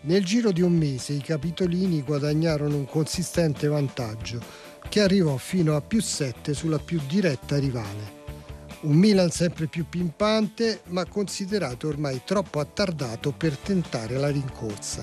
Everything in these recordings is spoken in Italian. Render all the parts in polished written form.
Nel giro di un mese i capitolini guadagnarono un consistente vantaggio che arrivò fino a +7 sulla più diretta rivale. Un Milan sempre più pimpante, ma considerato ormai troppo attardato per tentare la rincorsa.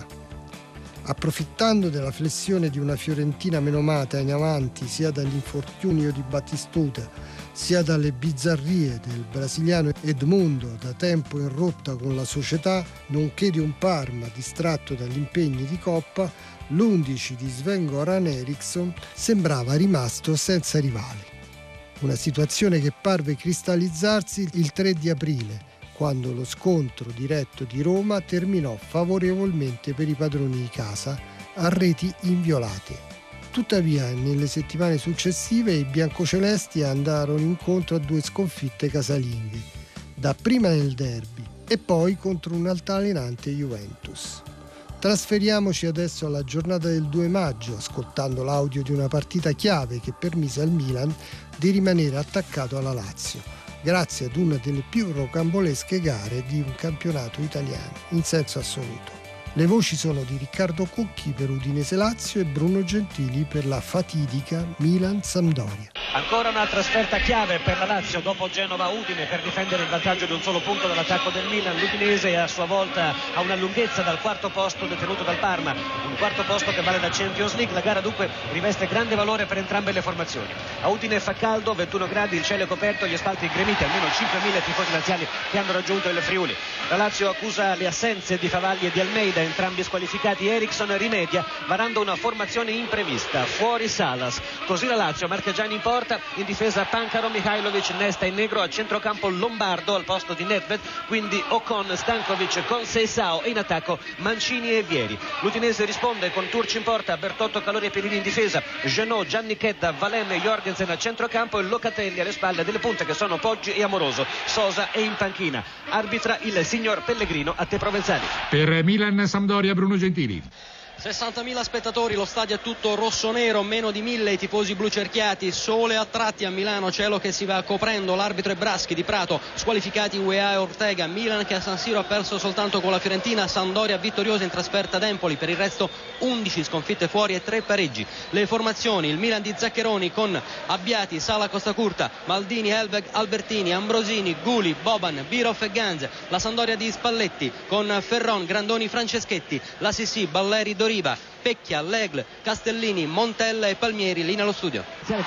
Approfittando della flessione di una Fiorentina menomata in avanti sia dall'infortunio di Battistuta sia dalle bizzarrie del brasiliano Edmundo, da tempo in rotta con la società, nonché di un Parma distratto dagli impegni di Coppa, l'11 di Sven-Goran Eriksson sembrava rimasto senza rivali. Una situazione che parve cristallizzarsi il 3 di aprile, quando lo scontro diretto di Roma terminò favorevolmente per i padroni di casa a reti inviolate. Tuttavia, nelle settimane successive i biancocelesti andarono incontro a 2 sconfitte casalinghe, dapprima nel derby e poi contro un'altalenante Juventus. Trasferiamoci adesso alla giornata del 2 maggio, ascoltando l'audio di una partita chiave che permise al Milan di rimanere attaccato alla Lazio, grazie ad una delle più rocambolesche gare di un campionato italiano in senso assoluto. Le voci sono di Riccardo Cucchi per Udinese Lazio e Bruno Gentili per la fatidica Milan-Sampdoria. Ancora una trasferta chiave per la Lazio dopo Genova-Udine per difendere il vantaggio di un solo punto dall'attacco del Milan. L'Udinese a sua volta ha una lunghezza dal quarto posto detenuto dal Parma, un quarto posto che vale da Champions League. La gara dunque riveste grande valore per entrambe le formazioni. A Udine fa caldo, 21 gradi, il cielo è coperto, gli spalti gremiti, almeno 5.000 tifosi laziali che hanno raggiunto il Friuli. La Lazio accusa le assenze di Favalli e di Almeida, entrambi squalificati. Eriksson rimedia varando una formazione imprevista, fuori Salas, così la Lazio marca Gianni in porta, in difesa Pancaro, Mihajlovic, Nesta in negro, a centrocampo Lombardo al posto di Nedved, quindi Ocon, Stankovic con Seisao e in attacco Mancini e Vieri. L'Udinese risponde con Turci in porta, Bertotto, Calori e Pirini in difesa, Genot, Gianni Chedda, Valemme e Jorgensen a centrocampo e Locatelli alle spalle delle punte che sono Poggi e Amoroso. Sosa è in panchina, arbitra il signor Pellegrino. A te Provenzali. Per Milan-Sampdoria Bruno Gentili. 60.000 spettatori, lo stadio è tutto rosso-nero, meno di 1.000 i tifosi blu cerchiati, sole a tratti a Milano, cielo che si va coprendo, l'arbitro è Braschi, Di Prato, squalificati UEA e Ortega. Milan che a San Siro ha perso soltanto con la Fiorentina, Sampdoria vittoriosa in trasferta ad Empoli, per il resto 11 sconfitte fuori e 3 pareggi. Le formazioni: il Milan di Zaccheroni con Abbiati, Sala, Costacurta, Maldini, Helveg, Albertini, Ambrosini, Guli, Boban, Birov e Ganz. La Sampdoria di Spalletti con Ferron, Grandoni, Franceschetti, la Sissi, Balleri, Doriva, Pecchia, Legle, Castellini, Montella e Palmieri. Linea allo studio.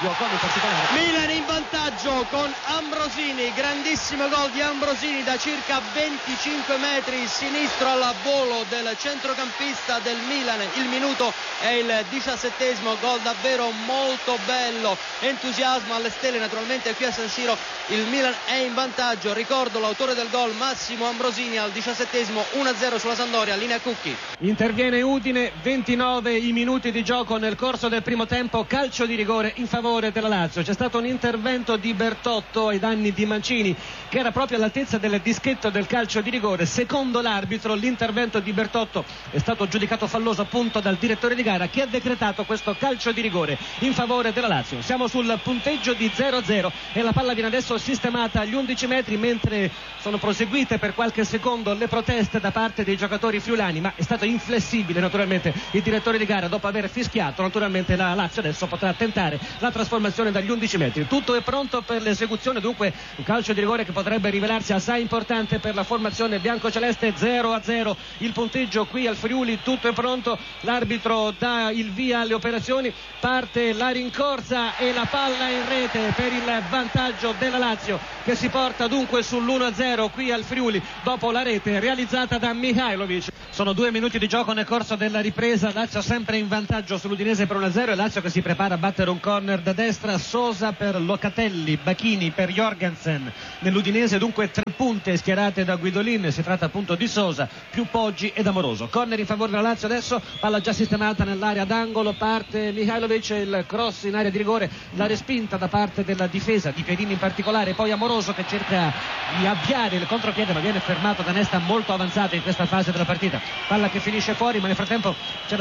Milan in vantaggio con Ambrosini, grandissimo gol di Ambrosini da circa 25 metri sinistro al volo del centrocampista del Milan. Il minuto è il 17esimo, gol davvero molto bello, entusiasmo alle stelle naturalmente qui a San Siro. Il Milan è in vantaggio, ricordo l'autore del gol Massimo Ambrosini al 17esimo, 1-0 sulla Sampdoria. Linea Cucchi. Interviene Udine, 29 i minuti di gioco nel corso del primo tempo, calcio di rigore in favore della Lazio. C'è stato un intervento di Bertotto ai danni di Mancini che era proprio all'altezza del dischetto del calcio di rigore. Secondo l'arbitro l'intervento di Bertotto è stato giudicato falloso appunto dal direttore di gara, che ha decretato questo calcio di rigore in favore della Lazio. Siamo sul punteggio di 0-0 e la palla viene adesso sistemata agli 11 metri mentre sono proseguite per qualche secondo le proteste da parte dei giocatori friulani, ma è stato inflessibile naturalmente il direttore di gara dopo aver fischiato. Naturalmente la Lazio adesso potrà tentare la trasformazione dagli 11 metri. Tutto è pronto per l'esecuzione, dunque un calcio di rigore che potrebbe rivelarsi assai importante per la formazione biancoceleste. 0-0 il punteggio qui al Friuli, tutto è pronto, l'arbitro dà il via alle operazioni, parte la rincorsa e la palla in rete per il vantaggio della Lazio, che si porta dunque sull'1-0 qui al Friuli dopo la rete realizzata da Mihajlovic. Sono 2 minuti di gioco nel corso della ripresa, Lazio sempre in vantaggio sull'Udinese per 1-0 e Lazio che si prepara a battere un corner da destra. Sosa per Locatelli, Bacchini per Jorgensen. Nell'Udinese dunque 3 punte schierate da Guidolin, si tratta appunto di Sosa più Poggi ed Amoroso. Corner in favore della Lazio adesso, palla già sistemata nell'area d'angolo, parte Mihajlovic, il cross in area di rigore, la respinta da parte della difesa di Piedini in particolare, poi Amoroso che cerca di avviare il contropiede ma viene fermato da Nesta molto avanzato in questa fase della partita. Palla che finisce fuori, ma nel frattempo c'è la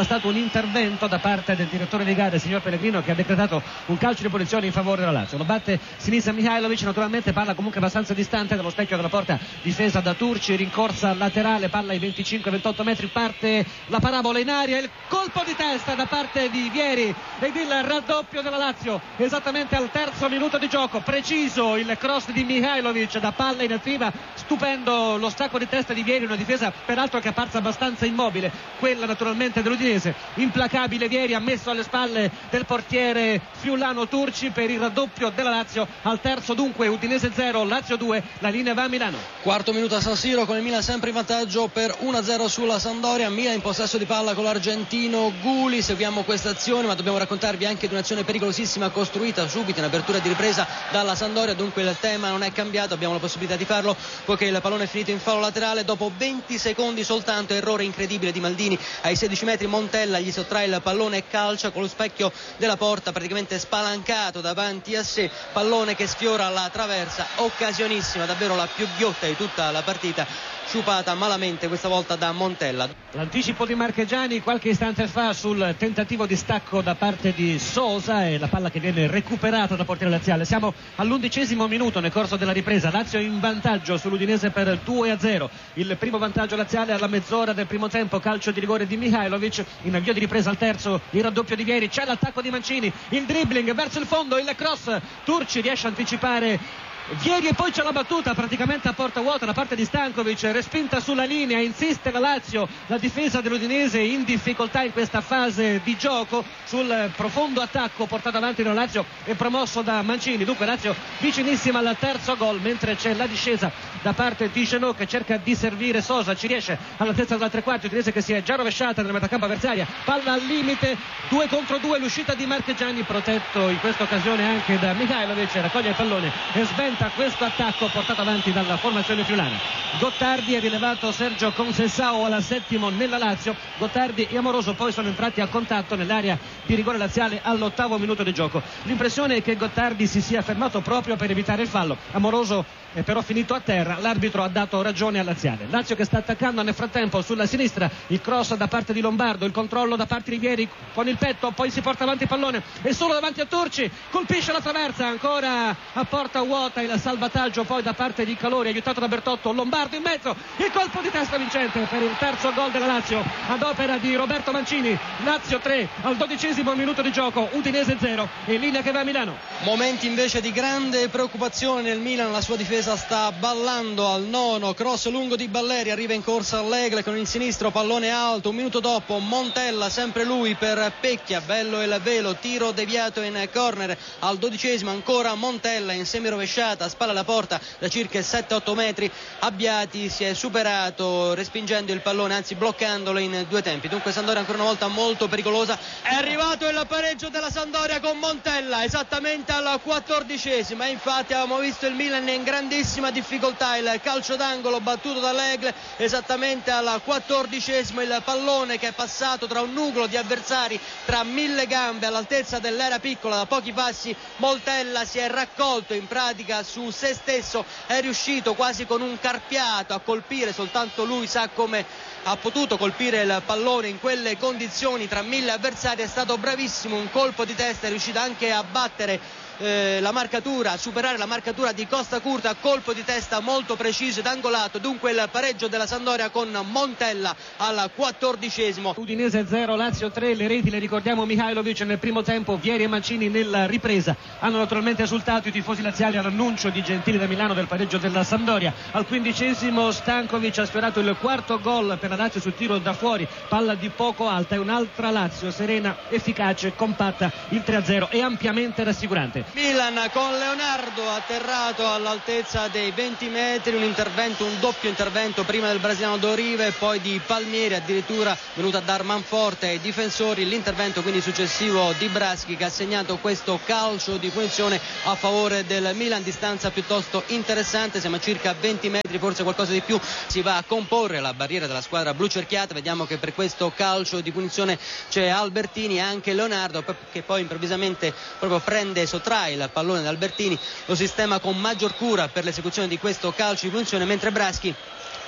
stato un intervento da parte del direttore di gara, il signor Pellegrino, che ha decretato un calcio di punizione in favore della Lazio. Lo batte Sinisa Mihajlovic, naturalmente palla comunque abbastanza distante dallo specchio della porta, difesa da Turci, rincorsa laterale, palla ai 25-28 metri, parte la parabola in aria, il colpo di testa da parte di Vieri ed il raddoppio della Lazio esattamente al terzo minuto di gioco. Preciso il cross di Mihajlovic da palla inattiva, stupendo lo stacco di testa di Vieri, una difesa peraltro che è apparsa abbastanza immobile, quella naturalmente dell'Udinese. Implacabile Vieri, ha messo alle spalle del portiere friulano Turci per il raddoppio della Lazio al terzo. Dunque Udinese 0, Lazio 2, la linea va a Milano. Quarto minuto a San Siro, con il Milan sempre in vantaggio per 1-0 sulla Sampdoria. Milan in possesso di palla con l'argentino Guli. Seguiamo questa azione, ma dobbiamo raccontarvi anche di un'azione pericolosissima costruita subito in apertura di ripresa dalla Sampdoria. Dunque il tema non è cambiato, abbiamo la possibilità di farlo poiché il pallone è finito in fallo laterale dopo 20 secondi soltanto. Errore incredibile di Maldini ai 16 metri. Montella gli sottrae il pallone e calcia con lo specchio della porta praticamente spalancato davanti a sé, pallone che sfiora la traversa, occasionissima, davvero la più ghiotta di tutta la partita, sciupata malamente questa volta da Montella. L'anticipo di Marchegiani qualche istante fa sul tentativo di stacco da parte di Sosa e la palla che viene recuperata da portiere laziale. Siamo all'11° minuto nel corso della ripresa, Lazio in vantaggio sull'Udinese per 2-0. Il primo vantaggio laziale alla mezz'ora del primo tempo, calcio di rigore di Mihajlovic. In avvio di ripresa al terzo il raddoppio di Vieri, c'è l'attacco di Mancini, il dribbling verso il fondo, il cross, Turci riesce a anticipare Vieri e poi c'è la battuta praticamente a porta vuota da parte di Stankovic, respinta sulla linea, insiste la Lazio, la difesa dell'Udinese in difficoltà in questa fase di gioco sul profondo attacco portato avanti dalla Lazio e promosso da Mancini. Dunque Lazio vicinissima al terzo gol, mentre c'è la discesa da parte di Genot che cerca di servire Sosa, ci riesce all'altezza della tre quarti, Udinese che si è già rovesciata nella metà campo avversaria, palla al limite, 2 contro 2, l'uscita di Marchegiani, protetto in questa occasione anche da Mihajlovic, raccoglie il pallone e sventa questo attacco portato avanti dalla formazione friulana. Gottardi ha rilevato Sergio Conceição alla settimo nella Lazio. Gottardi e Amoroso poi sono entrati a contatto nell'area di rigore laziale all'8° minuto di gioco. L'impressione è che Gottardi si sia fermato proprio per evitare il fallo. Amoroso è però finito a terra, l'arbitro ha dato ragione al laziale. Lazio che sta attaccando nel frattempo sulla sinistra, il cross da parte di Lombardo, il controllo da parte di Vieri con il petto, poi si porta avanti il pallone e solo davanti a Turci, colpisce la traversa, ancora a porta vuota il salvataggio poi da parte di Calori, aiutato da Bertotto, Lombardo in mezzo, il colpo di testa vincente per il terzo gol della Lazio ad opera di Roberto Mancini. Lazio 3 al 12° minuto di gioco, Udinese 0 e linea che va a Milano. Momenti invece di grande preoccupazione nel Milan, la sua difesa sta ballando al nono, cross lungo di Balleri, arriva in corsa Allegre con il sinistro, pallone alto, un minuto dopo Montella, sempre lui per Pecchia, bello il velo, tiro deviato in corner al 12°, ancora Montella in semirovesciata, spalla alla porta da circa 7-8 metri, Abbiati si è superato respingendo il pallone, anzi bloccandolo in 2 tempi. Dunque Sampdoria ancora una volta molto pericolosa, è arrivato il pareggio della Sampdoria con Montella esattamente alla 14°, e infatti avevamo visto il Milan in grandissima difficoltà, il calcio d'angolo battuto da Legle esattamente alla 14°, il pallone che è passato tra un nucleo di avversari, tra 1000 gambe all'altezza dell'area piccola, da pochi passi Montella si è raccolto in pratica su se stesso, è riuscito quasi con un carpiato a colpire, soltanto lui sa come ha potuto colpire il pallone in quelle condizioni tra 1000 avversari, è stato bravissimo, un colpo di testa, è riuscito anche a battere la marcatura, superare la marcatura di Costa Curta, colpo di testa molto preciso ed angolato. Dunque il pareggio della Sampdoria con Montella al 14°. Udinese 0, Lazio 3, le reti le ricordiamo Mihajlovic nel primo tempo, Vieri e Mancini nella ripresa. Hanno naturalmente esultato i tifosi laziali all'annuncio di Gentili da Milano del pareggio della Sampdoria. Al 15° Stankovic ha sfiorato il quarto gol per la Lazio sul tiro da fuori, palla di poco alta, è un'altra Lazio serena, efficace, compatta, il 3-0 è ampiamente rassicurante. Milan con Leonardo atterrato all'altezza dei 20 metri, un doppio intervento prima del brasiliano Dorive e poi di Palmieri, addirittura venuto a dar manforte ai difensori, l'intervento quindi successivo di Braschi che ha segnato questo calcio di punizione a favore del Milan, distanza piuttosto interessante, siamo a circa 20 metri, forse qualcosa di più, si va a comporre la barriera della squadra blu cerchiata. Vediamo che per questo calcio di punizione c'è Albertini e anche Leonardo che poi improvvisamente proprio sottrae il pallone da Albertini, lo sistema con maggior cura per l'esecuzione di questo calcio di punizione, mentre Braschi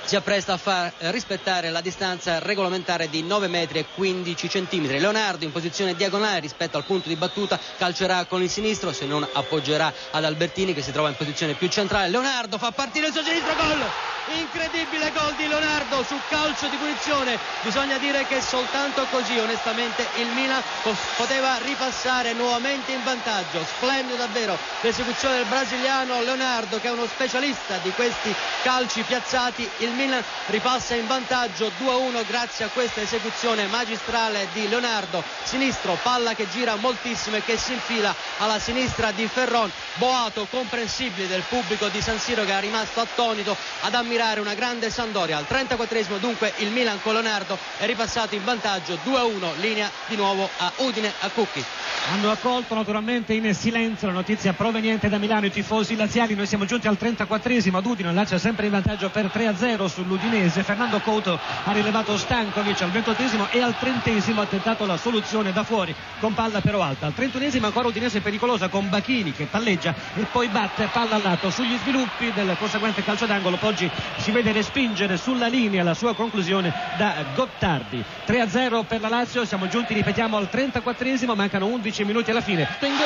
si appresta a far rispettare la distanza regolamentare di 9 metri e 15 centimetri. Leonardo in posizione diagonale rispetto al punto di battuta, calcerà con il sinistro, se non appoggerà ad Albertini che si trova in posizione più centrale. Leonardo fa partire il suo sinistro, gol! Incredibile gol di Leonardo su calcio di punizione. Bisogna dire che soltanto così onestamente il Milan poteva ripassare nuovamente in vantaggio. Splendido davvero l'esecuzione del brasiliano Leonardo, che è uno specialista di questi calci piazzati. Il Milan ripassa in vantaggio 2-1 grazie a questa esecuzione magistrale di Leonardo. Sinistro, palla che gira moltissimo e che si infila alla sinistra di Ferron. Boato comprensibile del pubblico di San Siro, che è rimasto attonito ad ammirare una grande Sampdoria. Al 34esimo dunque il Milan con Leonardo è ripassato in vantaggio 2-1, linea di nuovo a Udine, a Cucchi. Hanno accolto naturalmente in silenzio la notizia proveniente da Milano i tifosi laziali. Noi siamo giunti al 34esimo, ad Udine lancia sempre in vantaggio per 3-0 sull'Udinese. Fernando Couto ha rilevato Stankovic al 28esimo e al 30esimo ha tentato la soluzione da fuori con palla però alta. Al 31esimo ancora Udinese pericolosa con Bachini che palleggia e poi batte palla al lato. Sugli sviluppi del conseguente calcio d'angolo Poggi si vede respingere sulla linea la sua conclusione da Gottardi. 3-0 per la Lazio, siamo giunti, ripetiamo, al 34esimo, mancano 11 minuti alla fine.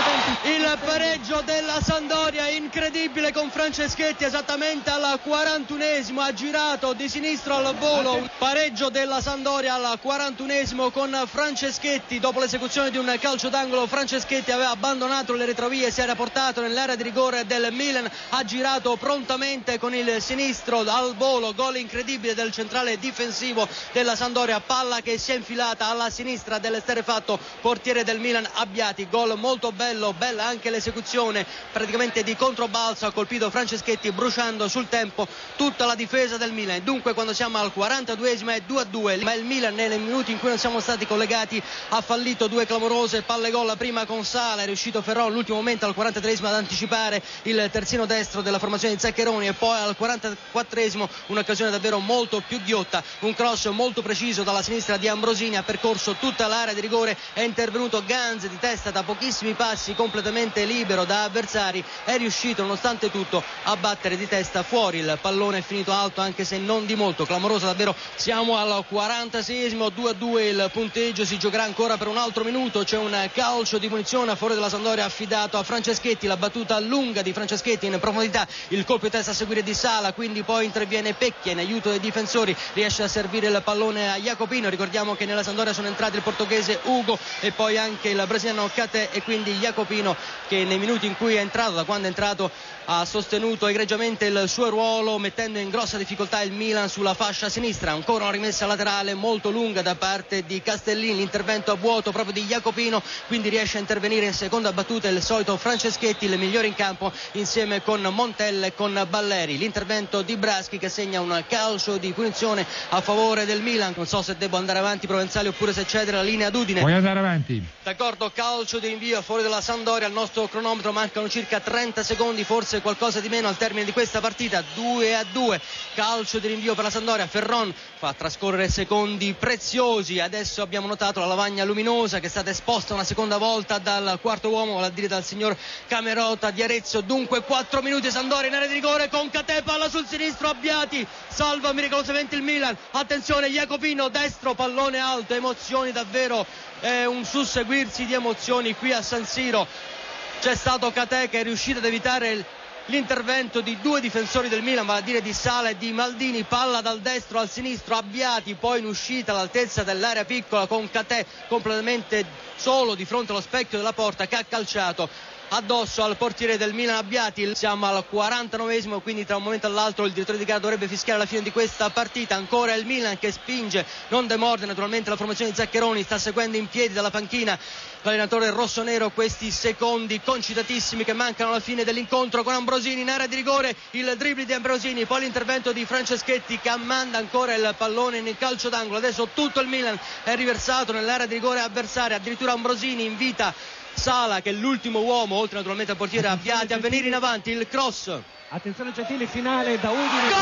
Il pareggio della Sampdoria incredibile con Franceschetti esattamente al 41esimo, ha girato di sinistro al volo. Pareggio della Sampdoria al 41esimo con Franceschetti dopo l'esecuzione di un calcio d'angolo. Franceschetti aveva abbandonato le retrovie, si era portato nell'area di rigore del Milan, ha girato prontamente con il sinistro al volo. Gol incredibile del centrale difensivo della Sampdoria, palla che si è infilata alla sinistra dell'esterrefatto portiere del Milan Abbiati. Gol molto bello, bella anche l'esecuzione praticamente di controbalzo, ha colpito Franceschetti bruciando sul tempo tutta la difesa del Milan. Dunque quando siamo al 42esimo è 2-2, ma il Milan nei minuti in cui non siamo stati collegati ha fallito due clamorose palle gol, prima con Sala, è riuscito Ferron all'ultimo momento al 43esimo ad anticipare il terzino destro della formazione di Zaccheroni, e poi al 44esimo un'occasione davvero molto più ghiotta, un cross molto preciso dalla sinistra di Ambrosini, ha percorso tutta l'area di rigore, è intervenuto Ganz di testa da pochissimi passi, completamente libero da avversari, è riuscito nonostante tutto a battere di testa fuori. Il pallone è finito alto anche se non di molto, clamoroso davvero. Siamo al 46esimo, 2-2 il punteggio, si giocherà ancora per un altro minuto, c'è un calcio di punizione a favore della Sampdoria affidato a Franceschetti, la battuta lunga di Franceschetti in profondità, il colpo di testa a seguire di Sala, quindi poi interviene Pecchia in aiuto dei difensori, riesce a servire il pallone a Jacopino. Ricordiamo che nella Sampdoria sono entrati il portoghese Ugo e poi anche il brasiliano Cate, e quindi Jacopino che nei minuti in cui è entrato, da quando è entrato, ha sostenuto egregiamente il suo ruolo, mettendo in grossa difficoltà il Milan sulla fascia sinistra. Ancora una rimessa laterale molto lunga da parte di Castellini, l'intervento a vuoto proprio di Jacopino, quindi riesce a intervenire in seconda battuta il solito Franceschetti, il migliore in campo insieme con Montella e con Balleri. L'intervento di Braschi che segna un calcio di punizione a favore del Milan. Non so se devo andare avanti Provenzali oppure se cedere la linea ad Udine. Puoi andare avanti. D'accordo, calcio di rinvio a favore della Sampdoria, al nostro cronometro mancano circa 30 secondi, forse qualcosa di meno al termine di questa partita. 2-2, calcio di rinvio per la Sampdoria. Ferron fa trascorrere secondi preziosi, adesso abbiamo notato la lavagna luminosa che è stata esposta una seconda volta dal quarto uomo, vale a dire dal signor Camerota di Arezzo. Dunque 4 minuti, Sampdoria in area di rigore con Cate, palla sul sinistro, Abbiati salva miracolosamente il Milan. Attenzione, Jacopino destro, pallone alto, emozioni davvero, un susseguirsi di emozioni qui a San Siro. C'è stato Cate che è riuscito ad evitare l'intervento di due difensori del Milan, vale a dire di Sala e di Maldini, palla dal destro al sinistro, Abbiati poi in uscita all'altezza dell'area piccola con Cate completamente solo di fronte allo specchio della porta, che ha calciato addosso al portiere del Milan Abbiati. Siamo al 49esimo, quindi tra un momento all'altro il direttore di gara dovrebbe fischiare la fine di questa partita. Ancora il Milan che spinge, non demorde naturalmente la formazione di Zaccheroni, sta seguendo in piedi dalla panchina l'allenatore rossonero questi secondi concitatissimi che mancano alla fine dell'incontro, con Ambrosini in area di rigore, il dribbling di Ambrosini, poi l'intervento di Franceschetti che ammanda ancora il pallone nel calcio d'angolo. Adesso tutto il Milan è riversato nell'area di rigore avversaria, addirittura Ambrosini invita Sala, che è l'ultimo uomo oltre naturalmente al portiere Abbiati, a venire in avanti. Il cross, attenzione Gentili, finale da Udine. gol!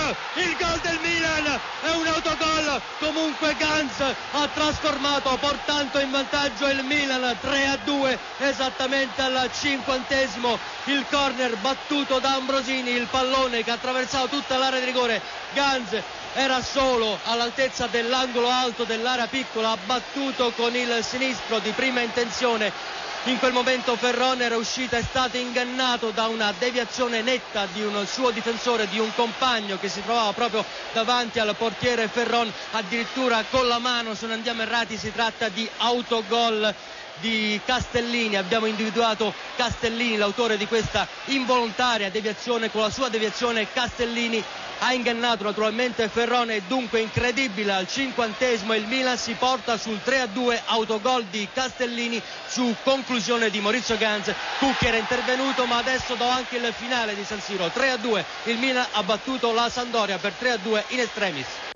il gol del Milan, è un autogol. Comunque Ganz ha trasformato, portando in vantaggio il Milan 3-2 esattamente al 50°. Il corner battuto da Ambrosini, il pallone che ha attraversato tutta l'area di rigore. Ganz era solo all'altezza dell'angolo alto dell'area piccola, ha battuto con il sinistro di prima intenzione. In quel momento Ferron era uscito, è stato ingannato da una deviazione netta di un suo difensore, di un compagno che si trovava proprio davanti al portiere Ferron, addirittura con la mano, se non andiamo errati si tratta di autogol di Castellini. Abbiamo individuato Castellini, l'autore di questa involontaria deviazione. Con la sua deviazione Castellini ha ingannato naturalmente Ferron e dunque incredibile al 50° il Milan si porta sul 3-2, autogol di Castellini su conclusione di Maurizio Ganz. Cucchi era intervenuto, ma adesso do anche il finale di San Siro. 3-2, il Milan ha battuto la Sampdoria per 3-2 in extremis.